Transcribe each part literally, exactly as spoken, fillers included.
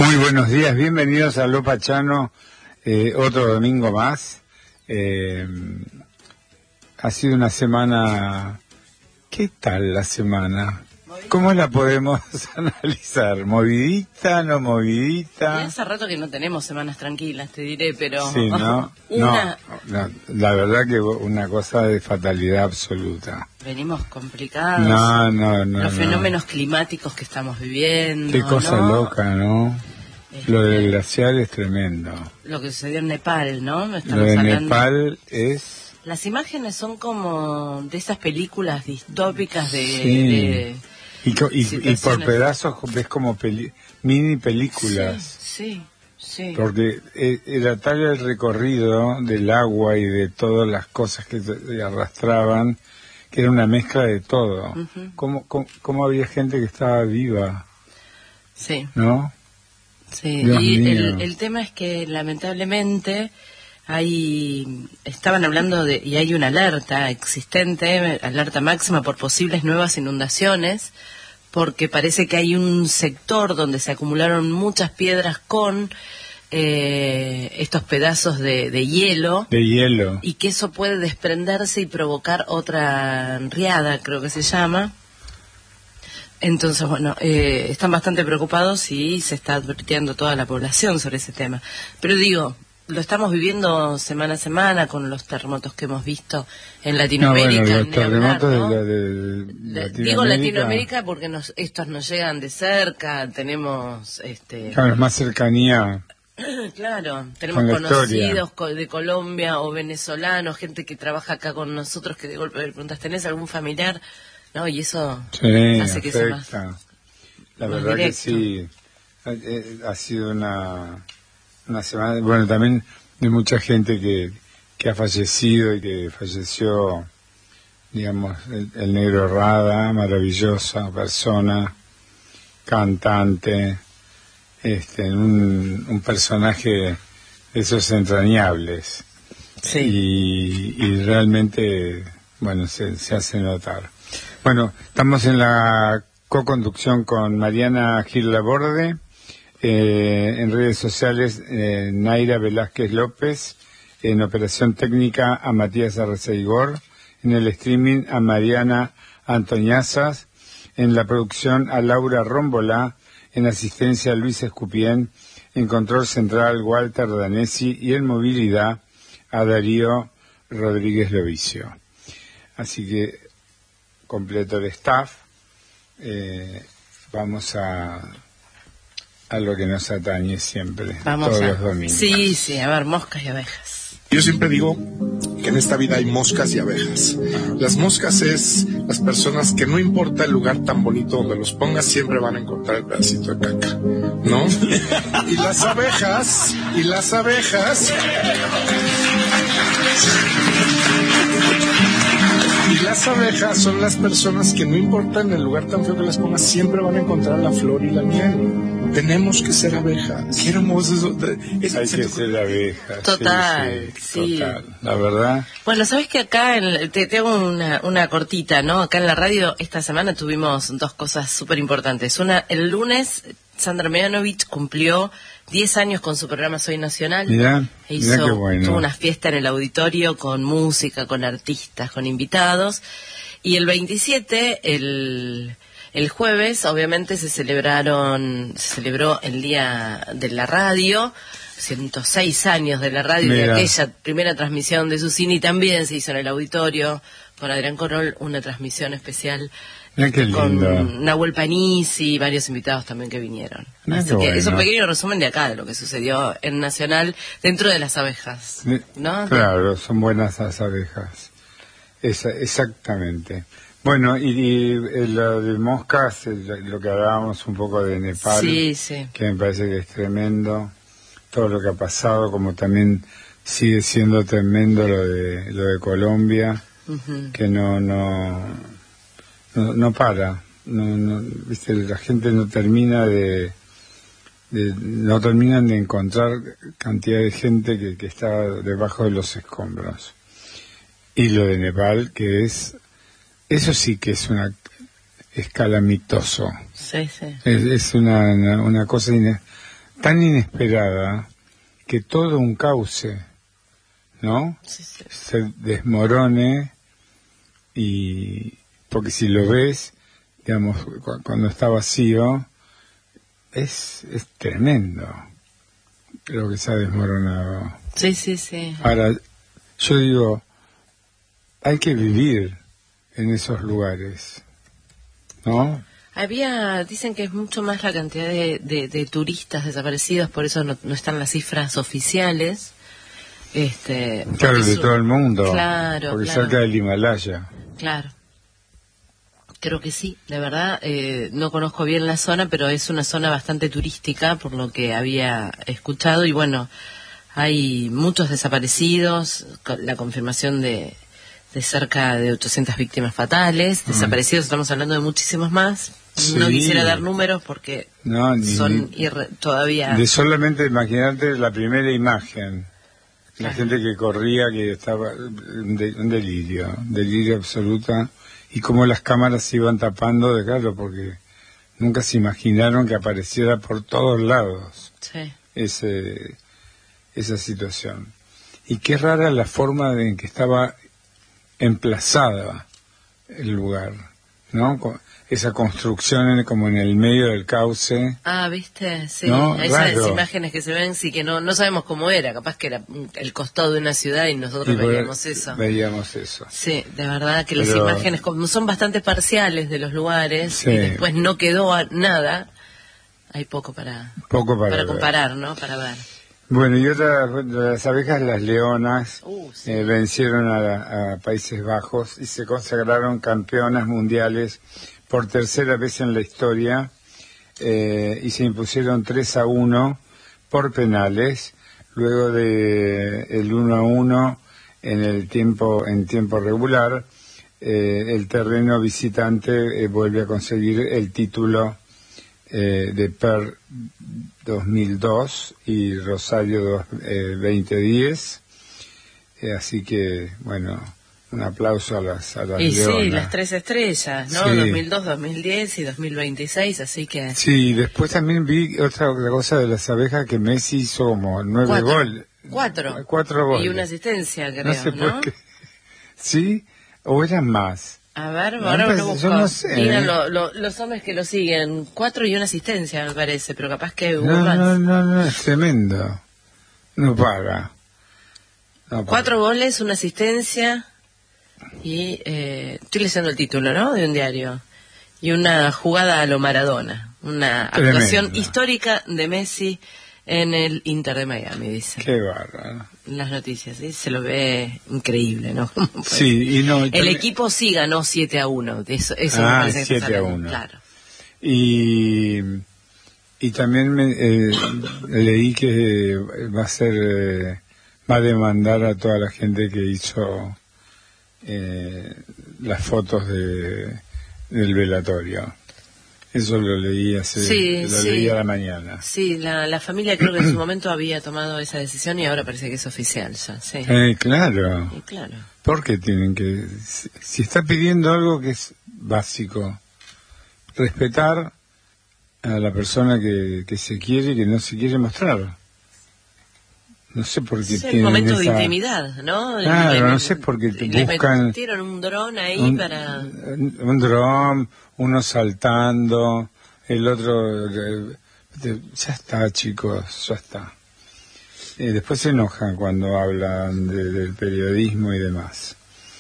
Muy buenos días, bienvenidos a Lo Pachano, eh, otro domingo más. Eh, ha sido una semana... ¿Qué tal la semana? ¿Cómo la podemos analizar? ¿Movidita, no movidita? Y hace rato que no tenemos semanas tranquilas, te diré, pero... Sí, ¿no? una... no, no, la verdad que una cosa de fatalidad absoluta. Venimos complicados. No, no, no. Los no. fenómenos climáticos que estamos viviendo. Qué cosa ¿no? loca, ¿no? Este, Lo del glaciar es tremendo. Lo que sucedió en Nepal, ¿no? Estamos Lo de hablando... Nepal es... Las imágenes son como de esas películas distópicas de... Sí. de y, co- y, y por situaciones. pedazos ves como peli- mini películas. Sí, sí, sí. Porque eh, era tal el recorrido del agua y de todas las cosas que se arrastraban, que era una mezcla de todo. Ujú. ¿Cómo, cómo, cómo había gente que estaba viva, Sí. ¿no? Sí, Dios y mío. el, el tema es que lamentablemente hay, estaban hablando de, y hay una alerta existente, alerta máxima por posibles nuevas inundaciones, porque parece que hay un sector donde se acumularon muchas piedras con eh, estos pedazos de, de hielo, De hielo. y que eso puede desprenderse y provocar otra riada, creo que se llama. Entonces, bueno, eh, están bastante preocupados y se está advirtiendo toda la población sobre ese tema. Pero digo, lo estamos viviendo semana a semana con los terremotos que hemos visto en No, Latinoamérica. bueno, los ni hablar, terremotos ¿no? de, la- de La- Latinoamérica. Digo Latinoamérica porque nos, estos nos llegan de cerca, tenemos, este, Claro, es más cercanía. claro, tenemos Con la conocidos historia. co- de Colombia o venezolanos, gente que trabaja acá con nosotros que de golpe le preguntas, ¿tenés algún familiar? No, y eso Sí, hace que sea más... afecta. La más verdad directo. que sí. Ha, eh, ha sido una, una semana, bueno, también de mucha gente que, que ha fallecido y que falleció, digamos, el, el negro Rada, maravillosa persona, cantante, este, un, un personaje de esos entrañables. Sí. Y, y realmente, bueno, se, se hace notar. Bueno, estamos en la co-conducción con Mariana Gil Laborde, eh, en redes sociales eh, Naira Velázquez López, en operación técnica a Matías Arreceigor, en el streaming a Mariana Antoñazas, en la producción a Laura Rómbola, en asistencia a Luis Escupien, en control central Walter Danesi y en movilidad a Darío Rodríguez Lovicio. Así que completo el staff. Eh, vamos a a lo que nos atañe siempre, Vamos todos a... los domingos. Sí, sí, a ver, moscas y abejas. Yo siempre digo que en esta vida hay moscas y abejas. Las moscas es las personas que no importa el lugar tan bonito donde los pongas, siempre van a encontrar el pedacito de caca, ¿no? Y las abejas, y las abejas... Y las abejas son las personas que no importa en el lugar tan feo que las pongas, siempre van a encontrar la flor y la miel. Tenemos que ser abejas. Qué hermoso eso. Es- Hay se que te- ser abeja. Total, sí, sí. Total. La verdad, Bueno, sabes que acá, en- te tengo una, una cortita, ¿no? Acá en la radio esta semana tuvimos dos cosas súper importantes. Una, el lunes, Sandra Mianovich cumplió diez años con su programa Soy Nacional. mirá, E mirá hizo, qué bueno. tuvo una fiesta en el auditorio con música, con artistas, con invitados. Y el veintisiete, el, el jueves, obviamente se celebraron, se celebró el Día de la Radio, ciento seis años de la radio, de Mira. aquella primera transmisión de su cine, y también se hizo en el auditorio con Adrián Corol una transmisión especial Mirá qué con lindo. Nahuel Panisi y varios invitados también que vinieron. Mirá Así qué que bueno. es un pequeño resumen de acá, de lo que sucedió en Nacional dentro de las abejas, ¿no? Claro, son buenas las abejas. Esa, exactamente. Bueno, y, y, eh, lo de moscas, eh, lo, lo que hablábamos un poco de Nepal, Sí, sí. que me parece que es tremendo, todo lo que ha pasado, como también sigue siendo tremendo lo de lo de Colombia, Ujú. que no no no, no para, no, no, viste, la gente no termina de, de no terminan de encontrar cantidad de gente que, que está debajo de los escombros. Y lo de Nepal, que es, eso sí que es una, es calamitoso. Sí, sí. Es, es una, una, una cosa ine- tan inesperada que todo un cauce, ¿no? Sí, sí. Se desmorone, y porque si lo ves, digamos, cu- cuando está vacío, es, es tremendo lo que se ha desmoronado. Sí, sí, sí. Ahora, yo digo, hay que vivir en esos lugares, ¿no? Había, dicen que es mucho más la cantidad de, de, de turistas desaparecidos, por eso no, no están las cifras oficiales. Este, Claro, porque de es un- todo el mundo, Claro, porque claro. cerca del Himalaya. Claro. Creo que sí, la verdad, eh, no conozco bien la zona, pero es una zona bastante turística, por lo que había escuchado, y bueno, hay muchos desaparecidos, con la confirmación de, de cerca de ochocientas víctimas fatales, desaparecidos, estamos hablando de muchísimos más. No Sí. quisiera dar números porque No, ni, son ni- irre- todavía... de solamente imaginarte la primera imagen, la Claro. gente que corría, que estaba, un, de- un delirio, delirio absoluta, y cómo las cámaras se iban tapando de claro, porque nunca se imaginaron que apareciera por todos lados Sí. ese, esa situación. Y qué rara la forma en que estaba emplazada el lugar, ¿no? Con esa construcción en- como en el medio del cauce. Ah, ¿viste? Sí, No, esas raro. imágenes que se ven, sí que no no sabemos cómo era, capaz que era mm, el costado de una ciudad y nosotros Y por- veíamos eso. Veíamos eso. Sí, de verdad que las Pero- imágenes como son bastante parciales de los lugares Sí. y después no quedó a- nada, hay poco para, Poco para, para ver. comparar, ¿no? Para ver. Bueno, y otra de las abejas, las leonas, Uh, sí. eh, vencieron a, a Países Bajos y se consagraron campeonas mundiales por tercera vez en la historia, eh, y se impusieron tres a uno por penales, luego de el uno a uno en el tiempo en tiempo regular. Eh, el terreno visitante eh, vuelve a conseguir el título eh, de Per dos mil dos y Rosario dos, eh, veinte diez. Eh, así que, bueno, un aplauso a las, a las Y leonas. sí, las tres estrellas, ¿no? Sí. dos mil dos, dos mil diez y dos mil veintiséis, así que... Sí, después también vi otra, otra cosa de las abejas, que Messi hizo como nueve Cuatro. goles. Cuatro. Cuatro goles. Y una asistencia, creo, No ¿no? sé por qué. ¿Sí? ¿O eran más? A ver, No, ahora pues, lo yo busco. no sé, Miran ¿eh? lo- lo- los hombres que lo siguen. Cuatro y una asistencia, me parece, pero capaz que hubo No, más. no, no, no, es tremendo. No paga. No paga. Cuatro goles, una asistencia y... Eh, estoy leyendo el título, ¿no? De un diario. Y una jugada a lo Maradona. Una Tremendo. actuación histórica de Messi en el Inter de Miami, dice. Qué bárbaro. Las noticias, ¿sí? Se lo ve increíble, ¿no? Pues, Sí, y no... y el también- equipo sí ganó siete a uno. Eso, eso me Ah, parece que estás siete a hablando. uno. Claro. Y, y también me, eh, leí que va a ser, eh, va a demandar a toda la gente que hizo eh, las fotos de, del velatorio. Eso lo leí hace, Sí, lo sí. leí a la mañana. Sí, la, la familia creo que en su momento había tomado esa decisión y ahora parece que es oficial ya, sí. Eh, claro, Y claro. porque tienen que, si, si está pidiendo algo que es básico, respetar a la persona que, que se quiere y que no se quiere mostrar. No sé por qué Es el tienen momento de esa- intimidad, ¿no? Claro, Le- no sé por qué te le buscan metieron un dron ahí un, para... un dron, uno saltando, el otro... eh, de- ya está, chicos, ya está. Eh, después se enojan cuando hablan de- del periodismo y demás.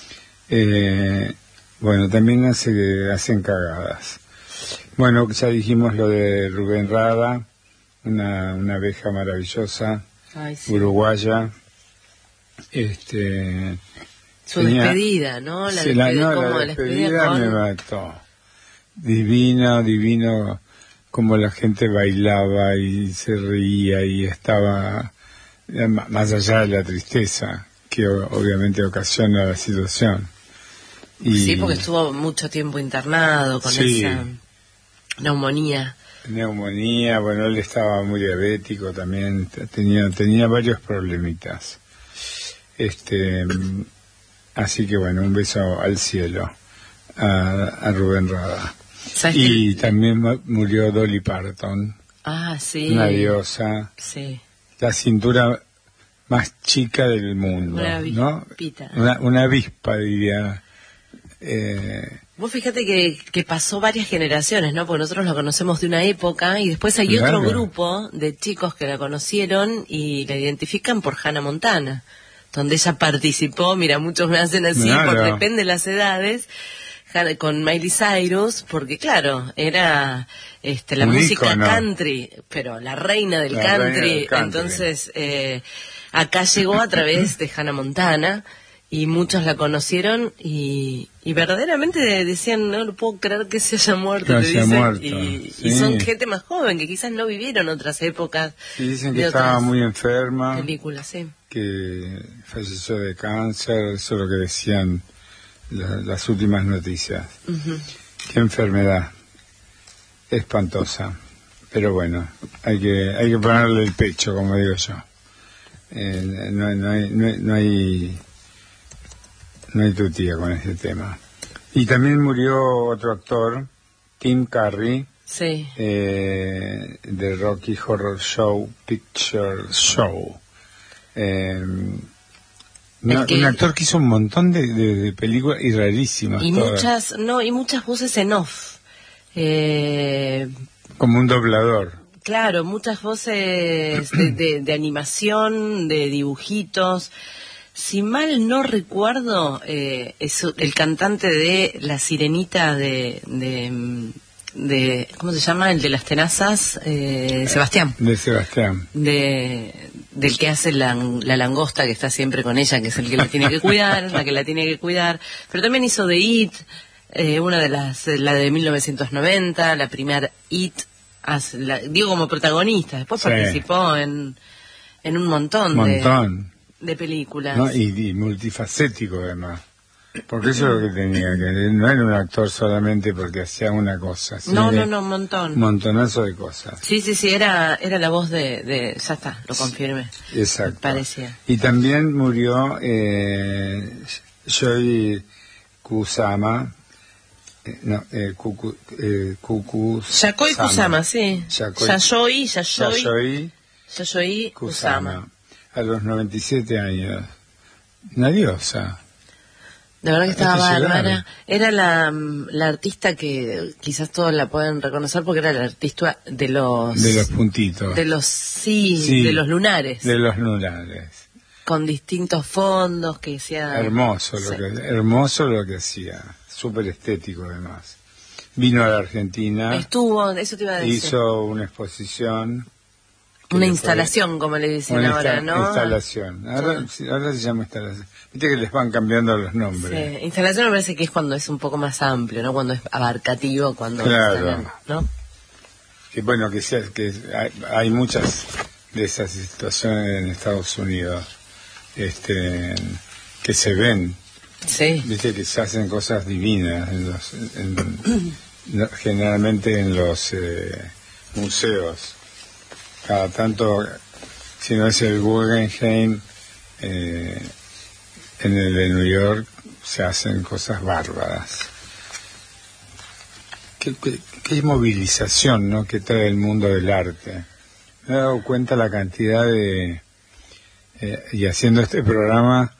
Eh, bueno, también hace, hacen cagadas. Bueno, ya dijimos lo de Rubén Rada, una, una abeja maravillosa, Ay, sí. uruguaya. Este, Su tenía- despedida, ¿no? La sí, la, despedida, no, como la la despedida con- me mató. Divino, divino, como la gente bailaba y se reía y estaba, eh, ma- más allá de la tristeza que o- obviamente ocasiona la situación. Y Sí, porque estuvo mucho tiempo internado con Sí. esa neumonía. neumonía, bueno, él estaba muy diabético también, t- tenía tenía varios problemitas. Este, mm, así que bueno, un beso al cielo a, a Rubén Rada. ¿Sabes Y también mu- murió Dolly Parton, Ah, sí. Una diosa. Sí. La cintura más chica del mundo, Una ¿no? avispita. Una, una avispa, diría. Eh, Vos fíjate que, que pasó varias generaciones, ¿no? Porque nosotros la conocemos de una época y después hay Claro. otro grupo de chicos que la conocieron y la identifican por Hannah Montana, donde ella participó. Mira, muchos me hacen así, Claro. por depende de las edades, Hannah- con Miley Cyrus, porque claro, era este, la Un música ícono. country, pero la reina del La country. reina del country. Entonces, eh, acá llegó a través de Hannah Montana. Y muchos la conocieron y, y verdaderamente decían, no lo puedo creer que se haya muerto, Que te haya dicen. muerto, y, sí. y son gente más joven que quizás no vivieron otras épocas. y dicen de que estaba otras muy enferma, películas, sí. que falleció de cáncer, eso es lo que decían la- las últimas noticias. Ujú. Qué enfermedad espantosa, pero bueno, hay que hay que ponerle el pecho, como digo yo. Eh, no, no hay no hay, no hay no hay tutía con ese tema. Y también murió otro actor, Tim Curry, Sí. eh, de Rocky Horror Show Picture Show. Eh, una- Es que- un actor que hizo un montón de, de- de películas y rarísimas Y todas. muchas, no, y muchas voces en off. Eh, Como un doblador. claro, muchas voces de, de, de animación, de dibujitos. Si mal no recuerdo, eh, es el cantante de La Sirenita de, de, de ¿cómo se llama? El de las tenazas, eh, Sebastián. De Sebastián. De, del que hace la, la langosta, que está siempre con ella, que es el que la tiene que cuidar, la que la tiene que cuidar. Pero también hizo de It, eh, una de las, la de mil novecientos noventa, la primera It, as- la- digo como protagonista. Después Sí. participó en, en un montón, Montón. de, de películas. ¿No? Y, y multifacético además. Porque eso es lo que tenía, que no era un actor solamente porque hacía una cosa. sino no, que no, no, un montón. Un montonazo de cosas. Sí, sí, sí, era, era la voz de, de... Ya está, lo confirmé. Exacto. Parecía. Y también murió eh, Joy Kusama. Eh, no, eh, Kuku, eh, Kuku Yayoi Kusama, sí. Yayoi- Yayoi, Yayoi, Yayoi Yayoi Kusama. Kusama. A los noventa y siete años. Una diosa. De verdad que estaba Hay que llegar. bárbara. Era la, mm, la artista que quizás todos la pueden reconocer porque era la artista de los... De los puntitos. de los, sí, Sí, de los lunares. De los lunares. Con distintos fondos que hacía... Hermoso lo Sí. que hermoso lo que hacía. Súper estético además. Vino a la Argentina. Estuvo, eso te iba a decir. Hizo una exposición. que Una le fue- instalación, como le dicen Una ahora, insta- ¿no? instalación. Ahora, sí, ahora se llama instalación. Viste que les van cambiando los nombres. Sí, instalación me parece que es cuando es un poco más amplio, ¿no? Cuando es abarcativo, cuando Claro. instalan, ¿no? Que bueno, que, sea, que hay, hay muchas de esas situaciones en Estados Unidos este, que se ven. Sí. Viste que se hacen cosas divinas, en los, en- no, generalmente en los eh, museos. Cada tanto, si no es el Guggenheim, eh, en el de New York se hacen cosas bárbaras. Qué, qué, qué movilización, ¿no?, que trae el mundo del arte. Me he dado cuenta la cantidad de... eh, y haciendo este programa...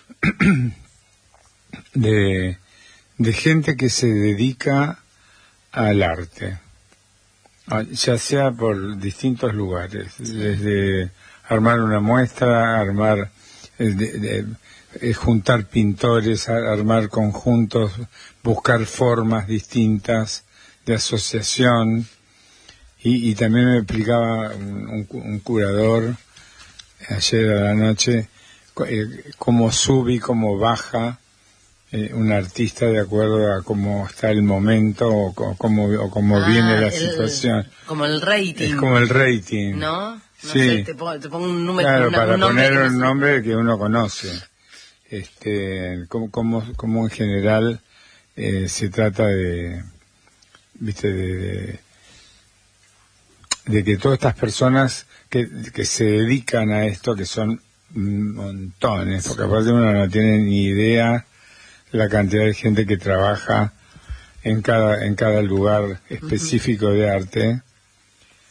De, de gente que se dedica al arte, ah, ya sea por distintos lugares, desde armar una muestra, armar, eh, de- de- eh, juntar pintores, a- armar conjuntos, buscar formas distintas de asociación, y, y también me explicaba un, un cu- un curador ayer a la noche co- eh, cómo sube y cómo baja eh, un artista de acuerdo a cómo está el momento o, co- cómo, o cómo Ah, viene la el- situación. Como el rating. Es como el rating. ¿No? No Sí. sé, te pongo, te pongo un número. Claro, una- para un nombre poner que no un sé. nombre que uno conoce. Este, como, como, como en general eh, se trata de, viste, de, de, de que todas estas personas que, que se dedican a esto, que son montones, porque aparte uno no tiene ni idea la cantidad de gente que trabaja en cada en cada lugar específico de arte,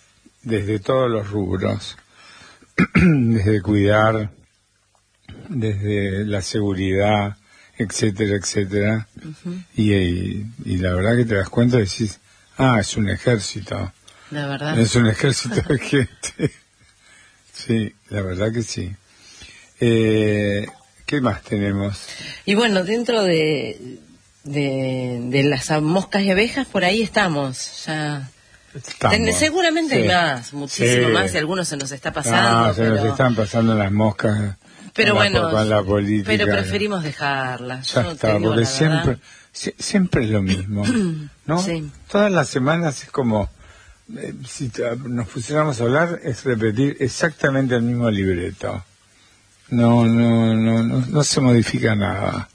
desde todos los rubros, desde cuidar, desde la seguridad, etcétera, etcétera, uh-huh. y, y, y la verdad que te das cuenta y decís, ah, es un ejército. La verdad. Es un ejército de gente. Sí, la verdad que sí. Eh, ¿Qué más tenemos? Y bueno, dentro de, de, de las moscas y abejas, por ahí estamos, ya... Estamos. Seguramente sí. hay más, muchísimo sí. más, y algunos se nos está pasando. No, se pero... nos están pasando las moscas. Pero con bueno, la, con la política. pero preferimos dejarlas. Ya Yo está, digo, porque siempre, si, siempre es lo mismo, ¿no? Sí. Todas las semanas es como, eh, si nos pusiéramos a hablar, es repetir exactamente el mismo libreto. No, no, no, no, no se modifica nada.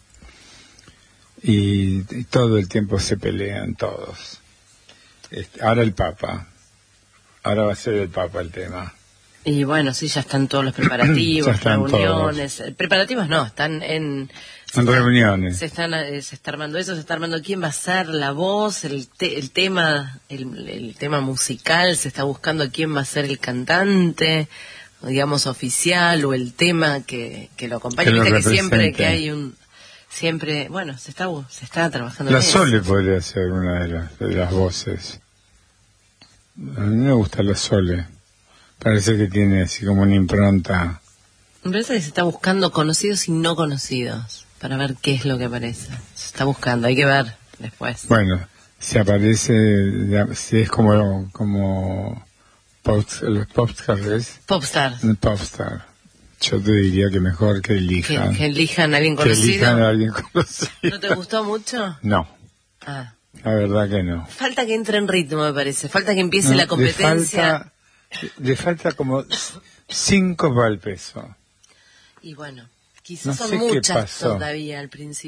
Y, y todo el tiempo se pelean todos. Este, ahora el Papa. Ahora va a ser el Papa el tema. Y bueno, sí, ya están todos los preparativos, están reuniones. Todos. Preparativos no, están en... En reuniones. Se están, se está armando eso, se está armando quién va a ser la voz, el, te, el tema, el, el tema musical, se está buscando quién va a ser el cantante, digamos oficial, o el tema que, que lo acompañe. Que, Viste lo que siempre que hay un, siempre, bueno, se está, se está trabajando. La en Sole eso. podría ser una de las, de las voces. A mí me gusta la Sole. Parece que tiene así como una impronta. Me parece que se está buscando conocidos y no conocidos para ver qué es lo que aparece. Se está buscando, hay que ver después. Bueno, si aparece, si es como como pop, los popstars, Popstar. Popstar. Yo te diría que mejor que elijan. Que, que elijan a alguien que conocido. elijan a alguien conocido. ¿No te gustó mucho? No. Ah. La verdad que no. Falta que entre en ritmo, me parece. Falta que empiece no, la competencia. Le falta, le falta como cinco para el peso. Y bueno, quizás no son sé muchas qué pasó. todavía al principio.